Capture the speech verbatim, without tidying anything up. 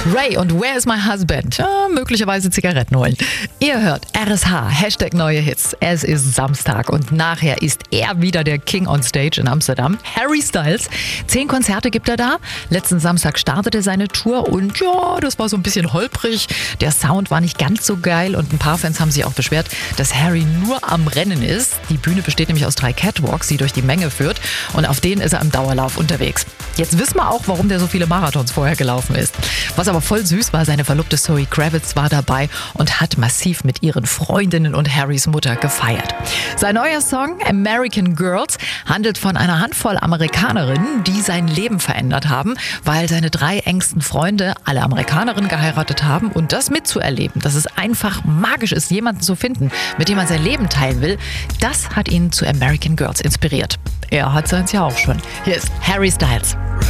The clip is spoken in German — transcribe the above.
Ray und Where is my husband? Ja, möglicherweise Zigaretten holen. Ihr hört R S H, Hashtag neue Hits. Es ist Samstag und nachher ist er wieder der King on Stage in Amsterdam. Harry Styles. Zehn Konzerte gibt er da. Letzten Samstag startete seine Tour und ja, das war so ein bisschen holprig. Der Sound war nicht ganz so geil und ein paar Fans haben sich auch beschwert, dass Harry nur am Rennen ist. Die Bühne besteht nämlich aus drei Catwalks, die durch die Menge führt und auf denen ist er im Dauerlauf unterwegs. Jetzt wissen wir auch, warum der so viele Marathons vorher gelaufen ist. Was aber voll süß war, seine Verlobte Zoe Kravitz war dabei und hat massiv mit ihren Freundinnen und Harrys Mutter gefeiert. Sein neuer Song American Girls handelt von einer Handvoll Amerikanerinnen, die sein Leben verändert haben, weil seine drei engsten Freunde alle Amerikanerinnen geheiratet haben und das mitzuerleben, dass es einfach magisch ist, jemanden zu finden, mit dem man sein Leben teilen will, das hat ihn zu American Girls inspiriert. Er hat seins ja auch schon. Hier ist Harry Styles.